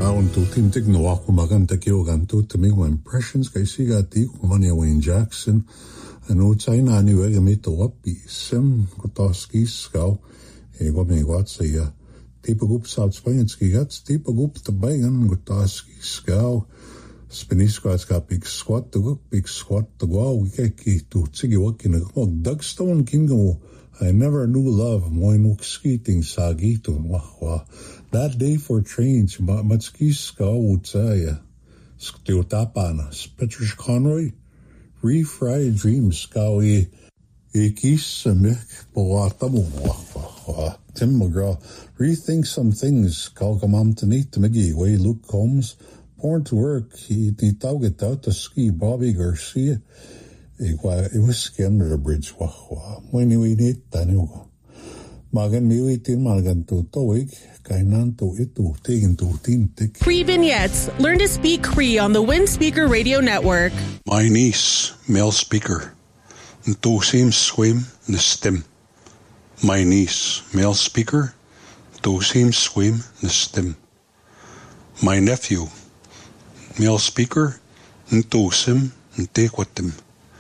Aun tu tim tig no ako maganda kyo ganto to make my impressions kay siga ti kumanya Wayne Jackson ano China ni wega me to api sem kotoski skau e go me wat say tipo gup South Spainski gats tipo gup to bayan kotoski skau Spanish squats got big squat to go we ki to tigi wakin og Dugstone kingo I never knew love moin skiting sagi to wa that day for trains, Matski Ska Wutsaya, Stiotapana, Petrus Conroy, Refried Dreams, Skawi, Ekis, Mick, Boatamu, Tim McGraw, Rethink Some Things, Kalkamam Tanit Miggy, Way Luke Combs, Born to Work, he tauget out to ski Bobby Garcia, it was scammed the bridge, when we need Tanugo. Magan miwitin magan tutoig kainan tu itu tigin tu tintik. Cree Vignettes. Learn to speak Cree on the Wind Speaker Radio Network. My niece, male speaker. Ntusim swim nistim. My niece, male speaker. Ntusim swim nistim. My nephew, male speaker. Ntusim ntekwatim.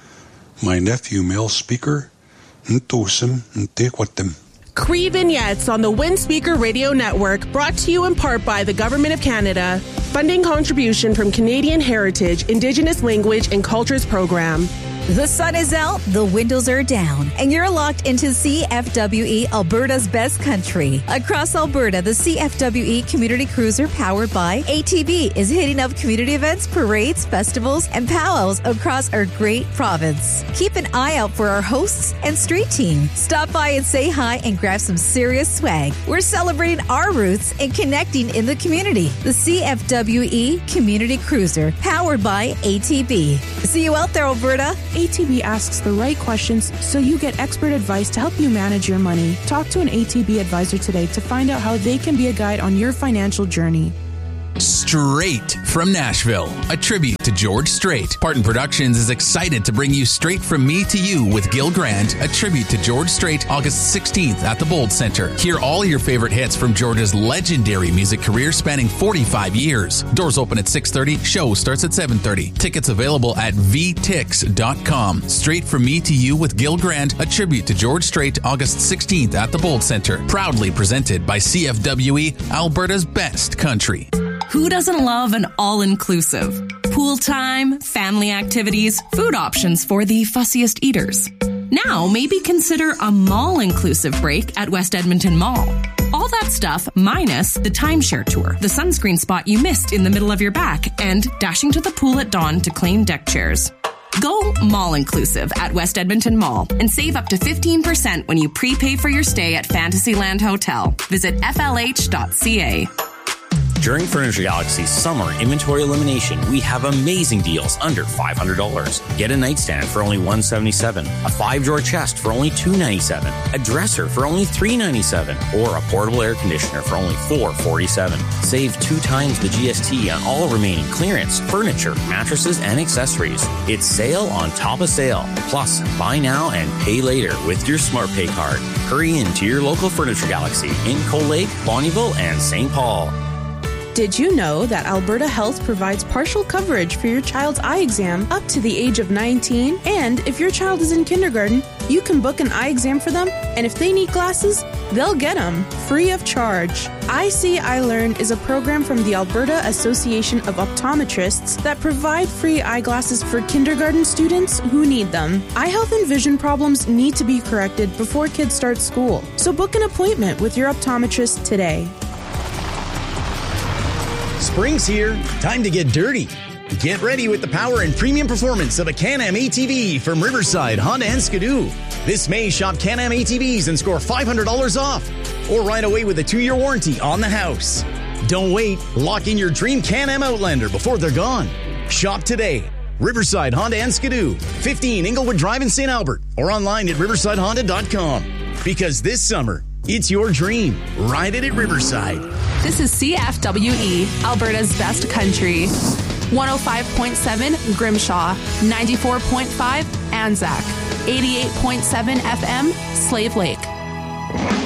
My nephew, male speaker. Ntusim ntekwatim. Cree Vignettes on the Wind Speaker Radio Network, brought to you in part by the Government of Canada. Funding contribution from Canadian Heritage, Indigenous Language and Cultures Program. The sun is out, the windows are down, and you're locked into CFWE, Alberta's best country. Across Alberta, the CFWE Community Cruiser, powered by ATB, is hitting up community events, parades, festivals, and powwows across our great province. Keep an eye out for our hosts and street team. Stop by and say hi and grab some serious swag. We're celebrating our roots and connecting in the community. The CFWE Community Cruiser, powered by ATB. See you out there, Alberta. ATB asks the right questions so you get expert advice to help you manage your money. Talk to an ATB advisor today to find out how they can be a guide on your financial journey. Straight from Nashville, a tribute to George Strait. Parton Productions is excited to bring you Straight From Me to You with Gil Grant, a tribute to George Strait, August 16th at the Bold Center. Hear all your favorite hits from George's legendary music career spanning 45 years. Doors open at 6:30, show starts at 7:30. Tickets available at vtix.com. Straight From Me to You with Gil Grant, a tribute to George Strait, August 16th at the Bold Center. Proudly presented by CFWE, Alberta's best country. Who doesn't love an all-inclusive? Pool time, family activities, food options for the fussiest eaters. Now, maybe consider a mall-inclusive break at West Edmonton Mall. All that stuff minus the timeshare tour, the sunscreen spot you missed in the middle of your back, and dashing to the pool at dawn to claim deck chairs. Go mall-inclusive at West Edmonton Mall and save up to 15% when you prepay for your stay at Fantasyland Hotel. Visit flh.ca. During Furniture Galaxy's summer inventory elimination, we have amazing deals under $500. Get a nightstand for only $177, a 5-drawer chest for only $297, a dresser for only $397, or a portable air conditioner for only $447. Save 2 times the GST on all remaining clearance, furniture, mattresses, and accessories. It's sale on top of sale. Plus, buy now and pay later with your SmartPay card. Hurry into your local Furniture Galaxy in Cold Lake, Bonnyville, and St. Paul. Did you know that Alberta Health provides partial coverage for your child's eye exam up to the age of 19? And if your child is in kindergarten, you can book an eye exam for them, and if they need glasses, they'll get them free of charge. I See, I Learn is a program from the Alberta Association of Optometrists that provide free eyeglasses for kindergarten students who need them. Eye health and vision problems need to be corrected before kids start school, so book an appointment with your optometrist today. Spring's here. Time to get dirty. Get ready with the power and premium performance of a Can-Am ATV from Riverside Honda and Skidoo. This May, shop Can-Am ATVs and score $500 off. Or ride away with a 2-year warranty on the house. Don't wait. Lock in your dream Can-Am Outlander before they're gone. Shop today. Riverside Honda and Skidoo, 15 Inglewood Drive in St. Albert, or online at riversidehonda.com. Because this summer, it's your dream. Ride it at Riverside. This is CFWE, Alberta's best country. 105.7 Grimshaw, 94.5 Anzac, 88.7 FM Slave Lake.